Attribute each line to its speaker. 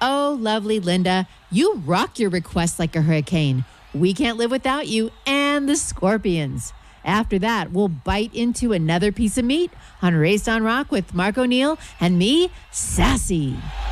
Speaker 1: Oh, lovely Linda. You rock your requests like a hurricane. We Can't Live Without You and the Scorpions. After that, we'll bite into another piece of meat on Raised on Rock with Mark O'Neill and me, Sassy.